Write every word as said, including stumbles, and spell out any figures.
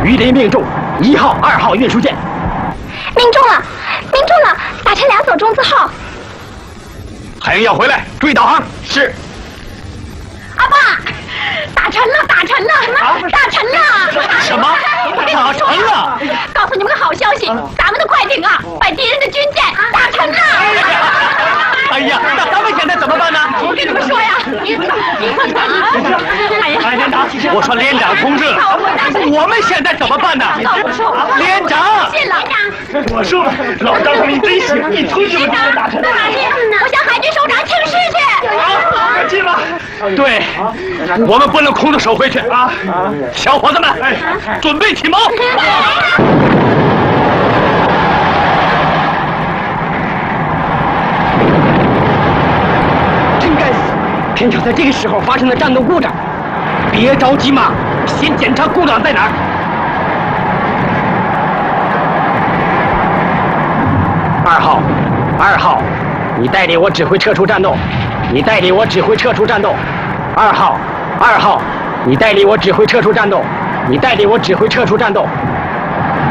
鱼雷命中一号、二号运输舰。 命中了，命中了，打沉两艘中字号。 海鹰要回来，注意导航。是。 阿爸，打沉了，打沉了，啊、打沉了！ 什么？打沉了？ 告诉你们个好消息，咱们的快艇啊，把敌人的军舰打沉了。 哎呀，那咱们现在怎么办呢？ 我跟你们说呀，你哎呀， 连长，我说连长同志，我们现在怎么办呢？连长， 信了，连长， 我说了，老张他们真行，一推就把他打沉了。 我向海军首长请示去。 啊，进了。对，我们不能空着手回去啊！小伙子们，准备起锚。真该死！偏巧在这个时候发生了战斗故障。别着急嘛，先检查故障在哪儿。二号，二号，你带领我指挥撤出战斗。你带领我指挥撤出战斗。二号，二号，你带领我指挥撤出战斗。你带领我指挥撤出战斗。